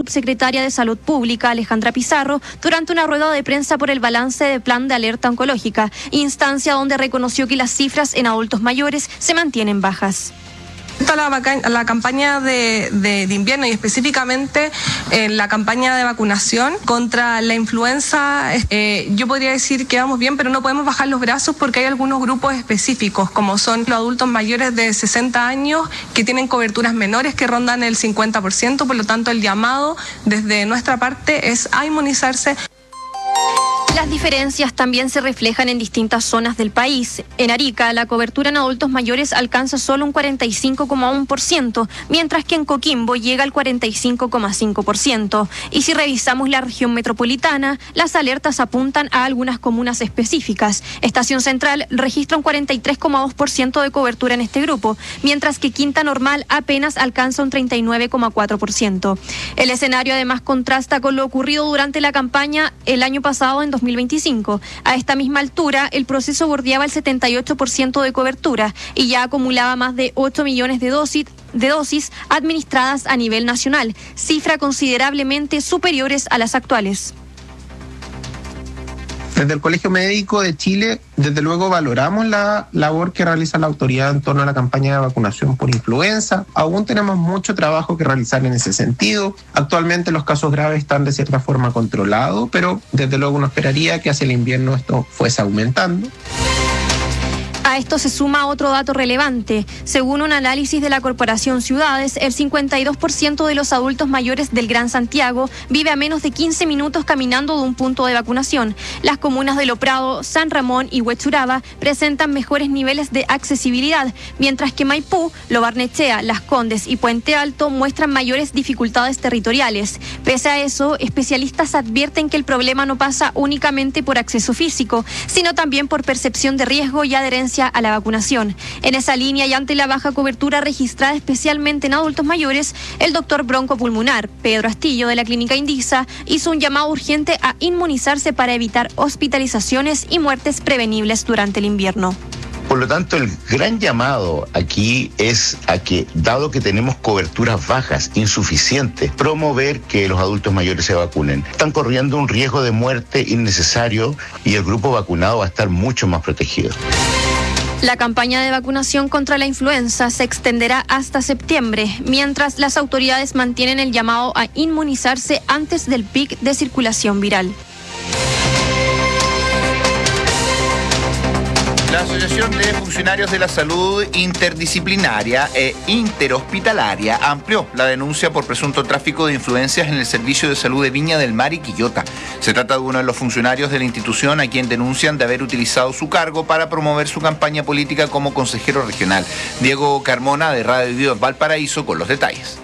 subsecretaria de Salud Pública, Alejandra Pizarro, durante una rueda de prensa por el balance del plan de alerta oncológica, instancia donde reconoció que las cifras en adultos mayores se mantienen bajas. La campaña de invierno y específicamente la campaña de vacunación contra la influenza, yo podría decir que vamos bien, pero no podemos bajar los brazos porque hay algunos grupos específicos, como son los adultos mayores de 60 años que tienen coberturas menores que rondan el 50%, por lo tanto el llamado desde nuestra parte es a inmunizarse. Las diferencias también se reflejan en distintas zonas del país. En Arica, la cobertura en adultos mayores alcanza solo un 45,1%, mientras que en Coquimbo llega al 45,5%. Y si revisamos la región metropolitana, las alertas apuntan a algunas comunas específicas. Estación Central registra un 43,2% de cobertura en este grupo, mientras que Quinta Normal apenas alcanza un 39,4%. El escenario además contrasta con lo ocurrido durante la campaña el año pasado, en 2025. A esta misma altura, el proceso bordeaba el 78% de cobertura y ya acumulaba más de 8 millones de dosis administradas a nivel nacional, cifra considerablemente superiores a las actuales. Desde el Colegio Médico de Chile, desde luego valoramos la labor que realiza la autoridad en torno a la campaña de vacunación por influenza. Aún tenemos mucho trabajo que realizar en ese sentido. Actualmente los casos graves están de cierta forma controlados, pero desde luego uno esperaría que hacia el invierno esto fuese aumentando. A esto se suma otro dato relevante. Según un análisis de la Corporación Ciudades, el 52% de los adultos mayores del Gran Santiago vive a menos de 15 minutos caminando de un punto de vacunación. Las comunas de Lo Prado, San Ramón y Huechuraba presentan mejores niveles de accesibilidad, mientras que Maipú, Lo Barnechea, Las Condes y Puente Alto muestran mayores dificultades territoriales. Pese a eso, especialistas advierten que el problema no pasa únicamente por acceso físico, sino también por percepción de riesgo y adherencia a la vacunación. En esa línea y ante la baja cobertura registrada especialmente en adultos mayores, el doctor broncopulmonar Pedro Astillo de la Clínica Indisa hizo un llamado urgente a inmunizarse para evitar hospitalizaciones y muertes prevenibles durante el invierno. Por lo tanto, el gran llamado aquí es a que, dado que tenemos coberturas bajas, insuficientes, promover que los adultos mayores se vacunen. Están corriendo un riesgo de muerte innecesario y el grupo vacunado va a estar mucho más protegido. La campaña de vacunación contra la influenza se extenderá hasta septiembre, mientras las autoridades mantienen el llamado a inmunizarse antes del pic de circulación viral. La Asociación de Funcionarios de la Salud Interdisciplinaria e Interhospitalaria amplió la denuncia por presunto tráfico de influencias en el Servicio de Salud de Viña del Mar y Quillota. Se trata de uno de los funcionarios de la institución a quien denuncian de haber utilizado su cargo para promover su campaña política como consejero regional. Diego Carmona, de Radio Vivo Valparaíso, con los detalles.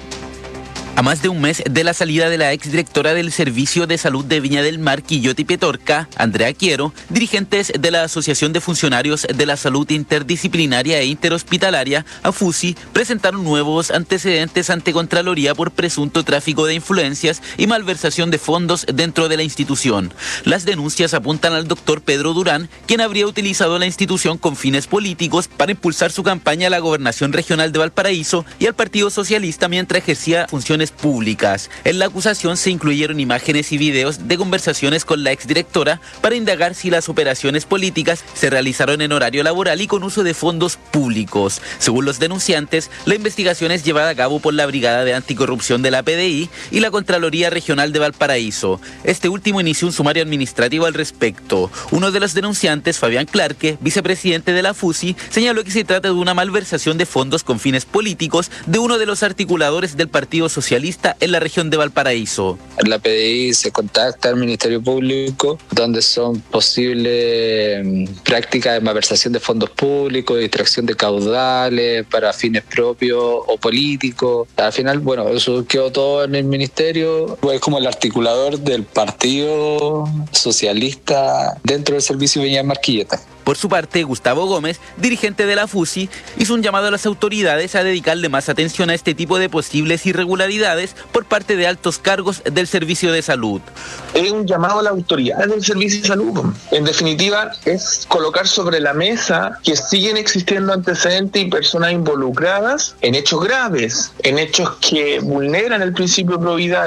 A más de un mes de la salida de la exdirectora del Servicio de Salud de Viña del Mar, Quillota y Petorca, Andrea Quiero, dirigentes de la Asociación de Funcionarios de la Salud Interdisciplinaria e Interhospitalaria, AFUSI, presentaron nuevos antecedentes ante Contraloría por presunto tráfico de influencias y malversación de fondos dentro de la institución. Las denuncias apuntan al doctor Pedro Durán, quien habría utilizado la institución con fines políticos para impulsar su campaña a la gobernación regional de Valparaíso y al Partido Socialista mientras ejercía funciones públicas. En la acusación se incluyeron imágenes y videos de conversaciones con la exdirectora para indagar si las operaciones políticas se realizaron en horario laboral y con uso de fondos públicos. Según los denunciantes, la investigación es llevada a cabo por la Brigada de Anticorrupción de la PDI y la Contraloría Regional de Valparaíso. Este último inició un sumario administrativo al respecto. Uno de los denunciantes, Fabián Clarke, vicepresidente de la FUSI, señaló que se trata de una malversación de fondos con fines políticos de uno de los articuladores del Partido Socialista en la región de Valparaíso. La PDI se contacta al Ministerio Público, donde son posibles prácticas de malversación de fondos públicos, distracción de caudales para fines propios o políticos. Al final, bueno, eso quedó todo en el Ministerio. Es como el articulador del Partido Socialista dentro del Servicio Viña del Mar Quillota. Por su parte, Gustavo Gómez, dirigente de la FUSI, hizo un llamado a las autoridades a dedicarle más atención a este tipo de posibles irregularidades por parte de altos cargos del Servicio de Salud. Es un llamado a las autoridades del Servicio de Salud. En definitiva, es colocar sobre la mesa que siguen existiendo antecedentes y personas involucradas en hechos graves, en hechos que vulneran el principio de probidad.